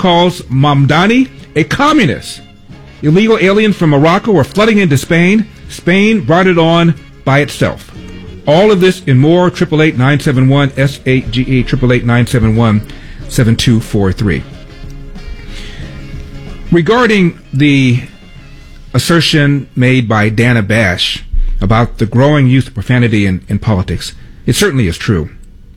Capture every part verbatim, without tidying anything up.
calls Mamdani a communist. Illegal aliens from Morocco are flooding into Spain. Spain brought it on by itself. All of this and more. Triple eight nine seven one S eight G E. Triple eight nine seven one seven two four three. Regarding the assertion made by Dana Bash about the growing use of profanity in, in politics, it certainly is true.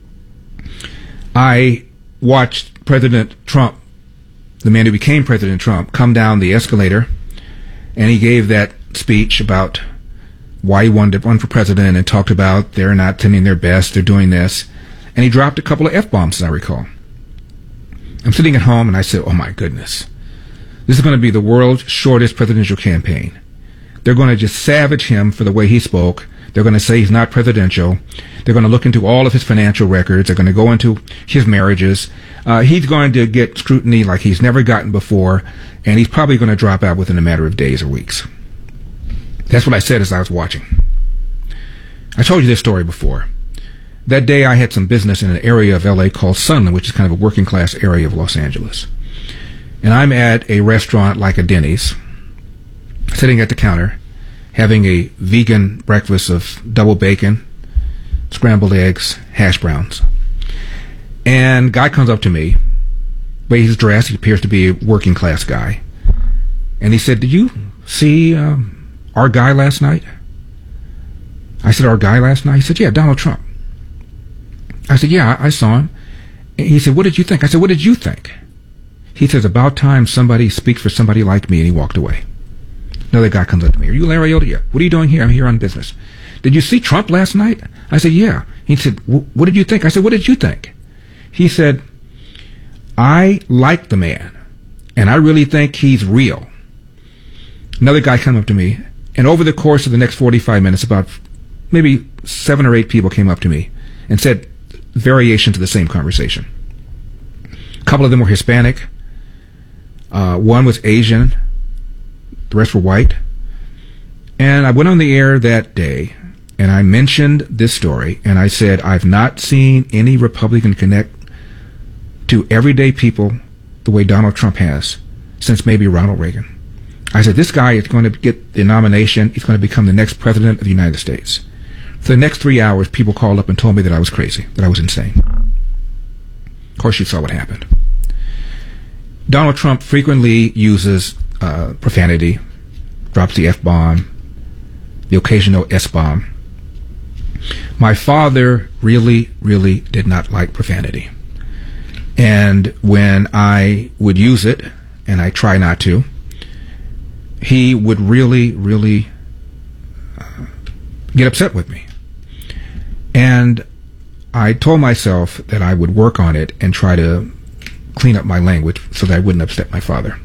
I watched President Trump, the man who became President Trump, come down the escalator, and he gave that speech about why he wanted to run for president and talked about they're not sending their best, they're doing this. And he dropped a couple of F-bombs, as I recall. I'm sitting at home, and I said, oh, my goodness. This is going to be the world's shortest presidential campaign. They're going to just savage him for the way he spoke. They're going to say he's not presidential. They're going to look into all of his financial records. They're going to go into his marriages. Uh, he's going to get scrutiny like he's never gotten before, and he's probably going to drop out within a matter of days or weeks. That's what I said as I was watching. I told you this story before. That day I had some business in an area of L A called Sunland, which is kind of a working class area of Los Angeles. And I'm at a restaurant like a Denny's, sitting at the counter, having a vegan breakfast of double bacon, scrambled eggs, hash browns. And a guy comes up to me. The way he's dressed, he appears to be a working class guy. And he said, did you see um, our guy last night? I said, our guy last night? He said, yeah, Donald Trump. I said, yeah, I, I saw him. And he said, what did you think? I said, what did you think? He says, about time somebody speaks for somebody like me, and he walked away. Another guy comes up to me. Are you Larry Elder? Yeah. What are you doing here? I'm here on business. Did you see Trump last night? I said, yeah. He said, what did you think? I said, what did you think? He said, I like the man, and I really think he's real. Another guy came up to me, and over the course of the next forty-five minutes, about maybe seven or eight people came up to me and said variations of the same conversation. A couple of them were Hispanic. Uh, one was Asian. The rest were white. And I went on the air that day, and I mentioned this story, and I said, I've not seen any Republican connect to everyday people the way Donald Trump has since maybe Ronald Reagan. I said, this guy is going to get the nomination. He's going to become the next president of the United States. For the next three hours, people called up and told me that I was crazy, that I was insane. Of course, you saw what happened. Donald Trump frequently uses uh, profanity, drops the F-bomb, the occasional S-bomb. My father really, really did not like profanity. And when I would use it, and I try not to, he would really, really uh, get upset with me. And I told myself that I would work on it and try to clean up my language so that I wouldn't upset my father.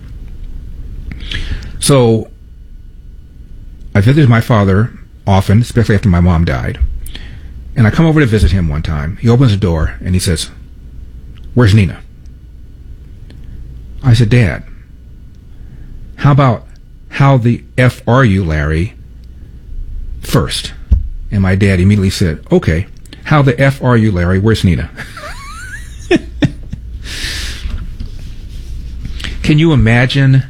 So I visited my father often, especially after my mom died. And I come over to visit him one time. He opens the door and he says, where's Nina? I said, Dad, how about how the F are you, Larry, first? And my dad immediately said, okay, how the F are you, Larry? Where's Nina? Can you imagine?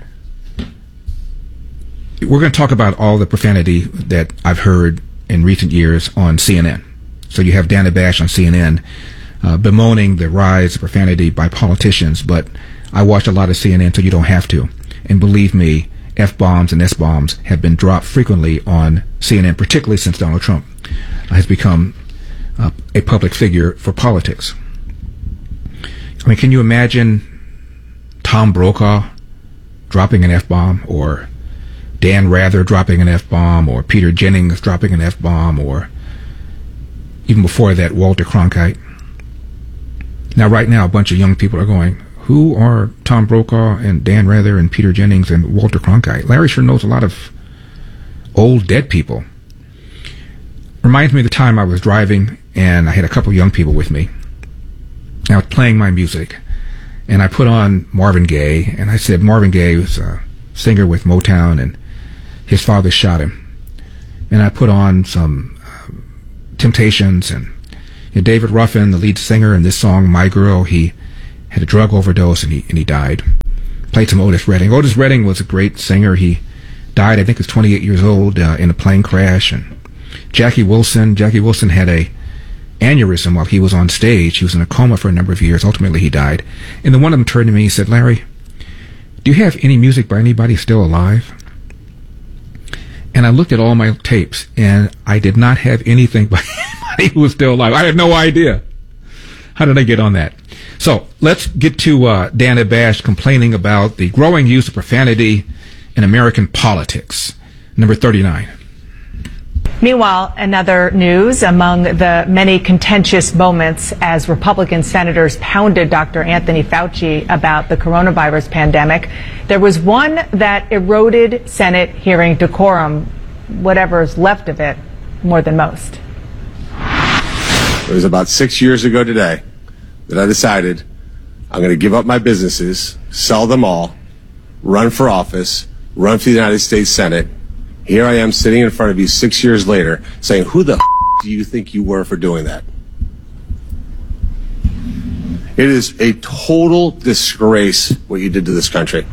We're going to talk about all the profanity that I've heard in recent years on C N N. So you have Dana Bash on C N N uh, bemoaning the rise of profanity by politicians, but I watch a lot of C N N so you don't have to. And believe me, F-bombs and S-bombs have been dropped frequently on C N N, particularly since Donald Trump has become uh, a public figure for politics. I mean, can you imagine Tom Brokaw dropping an F-bomb, or Dan Rather dropping an F-bomb, or Peter Jennings dropping an F-bomb, or even before that, Walter Cronkite? Now, right now, a bunch of young people are going, who are Tom Brokaw and Dan Rather and Peter Jennings and Walter Cronkite? Larry sure knows a lot of old dead people. Reminds me of the time I was driving and I had a couple young people with me. I was playing my music and I put on Marvin Gaye, and I said Marvin Gaye was a singer with Motown and his father shot him. And I put on some uh, Temptations, and you know, David Ruffin, the lead singer in this song, My Girl, he had a drug overdose and he, and he died. played some Otis Redding. Otis Redding was a great singer. He died, I think, he was twenty-eight years old uh, in a plane crash. And Jackie Wilson, Jackie Wilson had a aneurysm while he was on stage. He was in a coma for a number of years. Ultimately, he died. And then one of them turned to me and said, "Larry, do you have any music by anybody still alive?" And I looked at all my tapes, and I did not have anything by anybody who was still alive. I had no idea. How did I get on that? So let's get to uh, Dana Bash complaining about the growing use of profanity in American politics. Number thirty-nine. Meanwhile, another news among the many contentious moments as Republican senators pounded Doctor Anthony Fauci about the coronavirus pandemic, there was one that eroded Senate hearing decorum, whatever's left of it, more than most. It was about six years ago today that I decided I'm going to give up my businesses, sell them all, run for office, run for the United States Senate. Here I am sitting in front of you six years later saying, who the f- do you think you were for doing that? It is a total disgrace what you did to this country.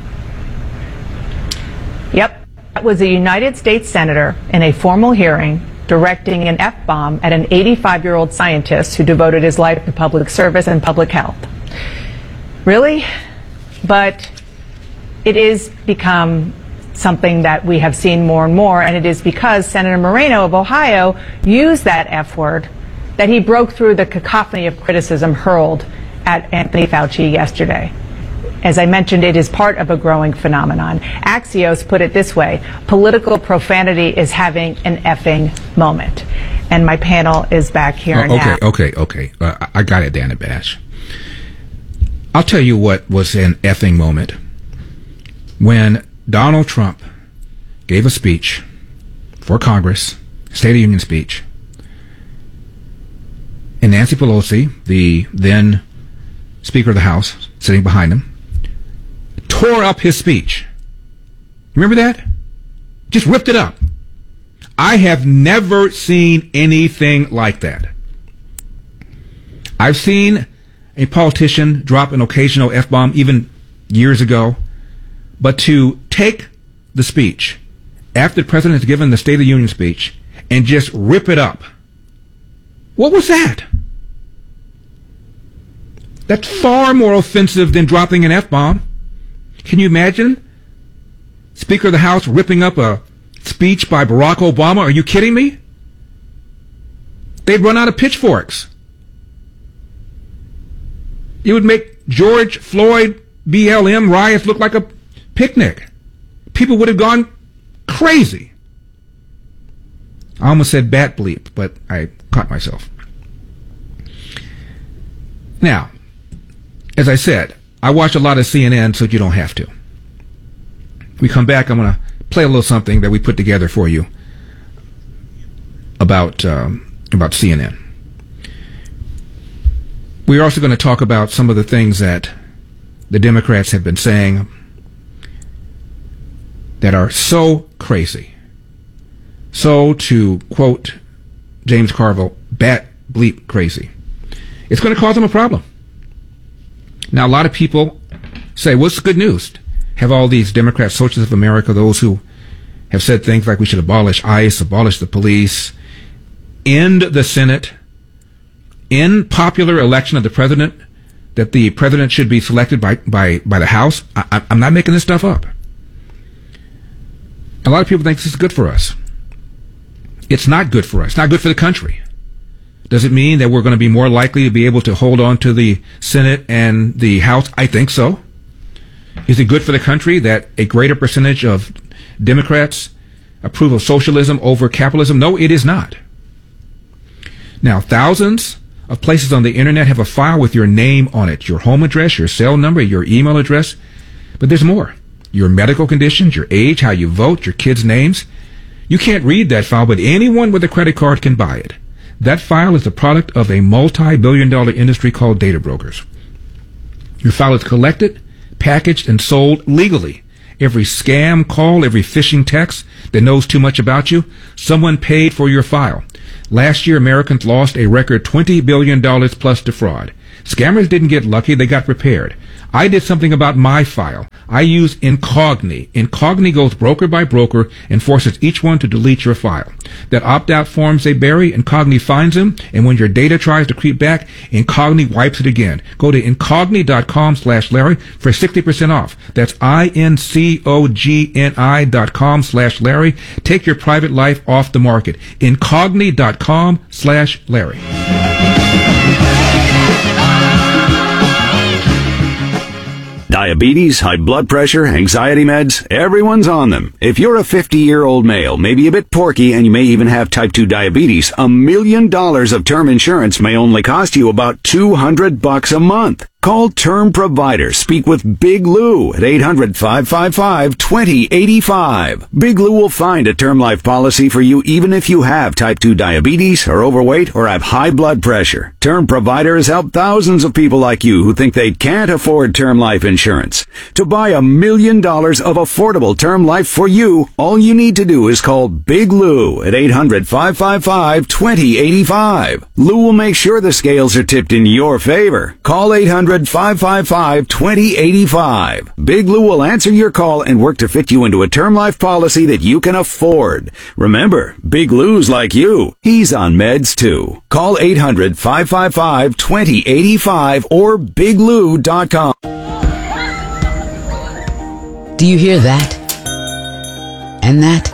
Yep. That was a United States senator in a formal hearing directing an F-bomb at an eighty-five-year-old scientist who devoted his life to public service and public health. Really? But it is become something that we have seen more and more, and it is because Senator Moreno of Ohio used that F word that he broke through the cacophony of criticism hurled at Anthony Fauci yesterday. As I mentioned, it is part of a growing phenomenon. Axios put it this way: political profanity is having an effing moment. And my panel is back here oh, okay, now. Okay, okay, okay. Uh, I got it, Dana Bash. I'll tell you what was an effing moment. When Donald Trump gave a speech for Congress, State of the Union speech, and Nancy Pelosi, the then Speaker of the House, sitting behind him, tore up his speech. Remember that? Just ripped it up. I have never seen anything like that. I've seen a politician drop an occasional F-bomb even years ago, but to take the speech after the president has given the State of the Union speech and just rip it up, what was that? That's far more offensive than dropping an F-bomb. Can you imagine Speaker of the House ripping up a speech by Barack Obama? Are you kidding me? They'd run out of pitchforks. It would make George Floyd B L M riots look like a picnic. People would have gone crazy. I almost said bat bleep, but I caught myself. Now, as I said, I watch a lot of C N N, so you don't have to. We come back, I'm going to play a little something that we put together for you about um, about C N N. We're also going to talk about some of the things that the Democrats have been saying that are so crazy. So, to quote James Carville, bat bleep crazy. It's going to cause them a problem. Now, a lot of people say, what's the good news? Have all these Democrat Socialists of America, those who have said things like we should abolish ICE, abolish the police, end the Senate, end popular election of the president, that the president should be selected by, by, by the House. I, I'm not making this stuff up. A lot of people think this is good for us. It's not good for us. It's not good for the country. Does it mean that we're going to be more likely to be able to hold on to the Senate and the House? I think so. Is it good for the country that a greater percentage of Democrats approve of socialism over capitalism? No, it is not. Now, thousands of places on the internet have a file with your name on it, your home address, your cell number, your email address. But there's more. Your medical conditions, your age, how you vote, your kids' names. You can't read that file, but anyone with a credit card can buy it. That file is the product of a multi-billion dollar industry called data brokers. Your file is collected, packaged, and sold legally. Every scam call, every phishing text that knows too much about you, someone paid for your file. Last year, Americans lost a record twenty billion dollars plus to fraud. Scammers didn't get lucky, they got prepared. I did something about my file. I use Incogni. Incogni goes broker by broker and forces each one to delete your file. That opt-out forms they bury, Incogni finds them, and when your data tries to creep back, Incogni wipes it again. Go to incogni.com slash Larry for sixty percent off. That's I-N-C-O-G-N-I dot com slash Larry. Take your private life off the market. Incogni.com slash Larry. Diabetes, high blood pressure, anxiety meds, everyone's on them. If you're a fifty-year-old male, maybe a bit porky, and you may even have type two diabetes, a million dollars of term insurance may only cost you about two hundred bucks a month. Call Term Provider. Speak with Big Lou at eight hundred, five five five, two zero eight five. Big Lou will find a term life policy for you even if you have type two diabetes, are overweight, or have high blood pressure. Term Provider has helped thousands of people like you who think they can't afford term life insurance. To buy a million dollars of affordable term life for you, all you need to do is call Big Lou at eight hundred, five five five, two zero eight five. Lou will make sure the scales are tipped in your favor. Call eight hundred, five five five, two zero eight five. Big Lou will answer your call and work to fit you into a term life policy that you can afford. Remember, Big Lou's like you. He's on meds too. Call eight hundred, five five five, two zero eight five or big lou dot com. Do you hear that? And that?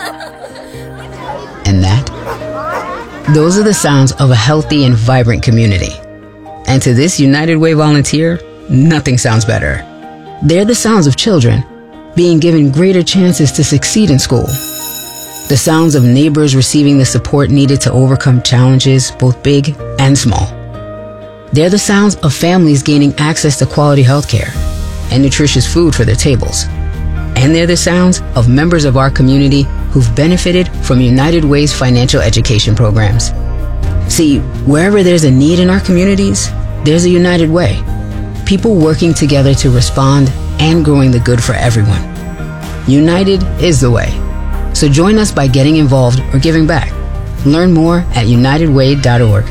And that? Those are the sounds of a healthy and vibrant community. And to this United Way volunteer, nothing sounds better. They're the sounds of children being given greater chances to succeed in school. The sounds of neighbors receiving the support needed to overcome challenges, both big and small. They're the sounds of families gaining access to quality health care and nutritious food for their tables. And they're the sounds of members of our community who've benefited from United Way's financial education programs. See, wherever there's a need in our communities, there's a United Way. People working together to respond and growing the good for everyone. United is the way. So join us by getting involved or giving back. Learn more at united way dot org.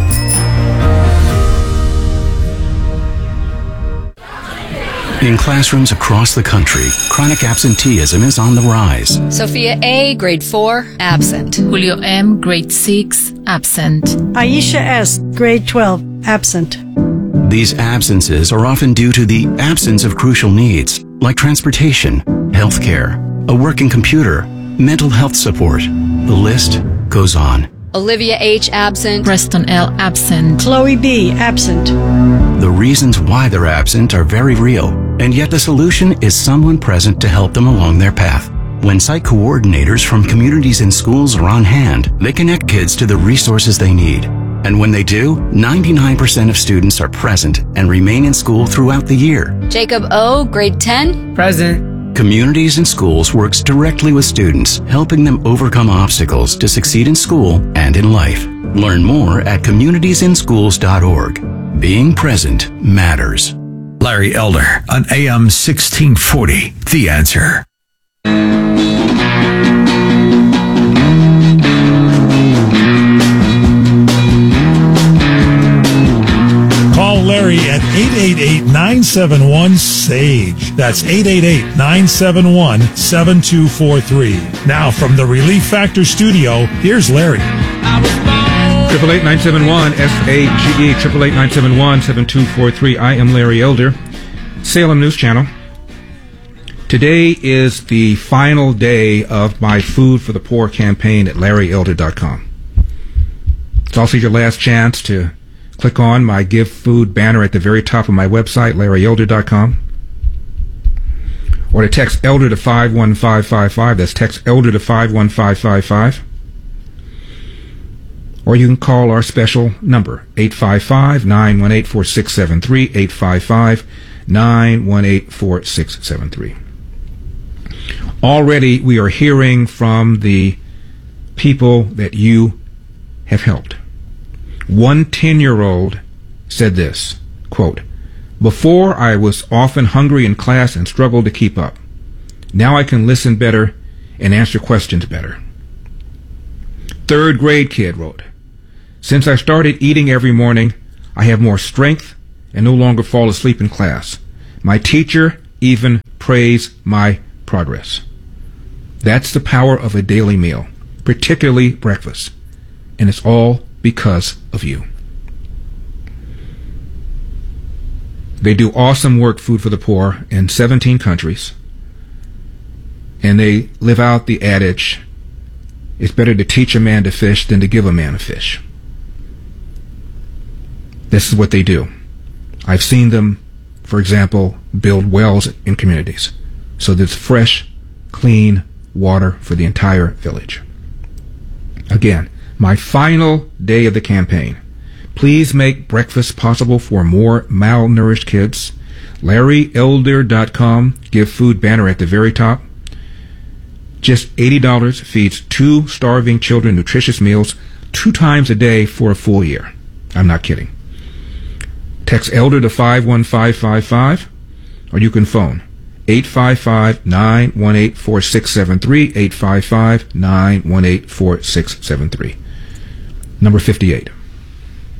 In classrooms across the country, chronic absenteeism is on the rise. Sophia A., grade four, absent. Julio M., grade six, absent. Aisha S., grade twelve, absent. These absences are often due to the absence of crucial needs, like transportation, health care, a working computer, mental health support. The list goes on. Olivia H., absent. Preston L., absent. Chloe B., absent. The reasons why they're absent are very real, and yet the solution is someone present to help them along their path. When site coordinators from communities and schools are on hand, they connect kids to the resources they need. And when they do, ninety-nine percent of students are present and remain in school throughout the year. Jacob O., grade ten, Present. Communities and Schools works directly with students, helping them overcome obstacles to succeed in school and in life. Learn more at communities in schools dot org. Being present matters. Larry Elder on A M sixteen forty, The Answer. Call Larry at eight eight eight, nine seven one, S A G E. That's eight eight eight, nine seven one, seven two four three. Now from the Relief Factor studio, here's Larry. Triple eight nine seven one S A G E, triple eight nine seven one seven two four three. I am Larry Elder, Salem News Channel. Today is the final day of my Food for the Poor campaign at larry elder dot com. It's also your last chance to click on my Give Food banner at the very top of my website, larry elder dot com, or to text Elder to five one five five five. That's text Elder to five one five five five. Or you can call our special number, eight five five, nine one eight, four six seven three, eight five five, nine one eight, four six seven three. Already we are hearing from the people that you have helped. One ten-year-old said this, quote, "Before I was often hungry in class and struggled to keep up. Now I can listen better and answer questions better." Third grade kid wrote, "Since I started eating every morning, I have more strength and no longer fall asleep in class. My teacher even praise my progress. That's the power of a daily meal, particularly breakfast. And it's all because of you. They do awesome work, Food for the Poor, in seventeen countries. And they live out the adage, it's better to teach a man to fish than to give a man a fish. This is what they do. I've seen them, for example, build wells in communities so there's fresh, clean water for the entire village. Again, my final day of the campaign. Please make breakfast possible for more malnourished kids. Larry Elder dot com, give food banner at the very top. Just eighty dollars feeds two starving children nutritious meals two times a day for a full year. I'm not kidding. Text Elder to five one five five five, or you can phone eight five five, nine one eight, four six seven three, eight five five, nine one eight, four six seven three. Number fifty-eight.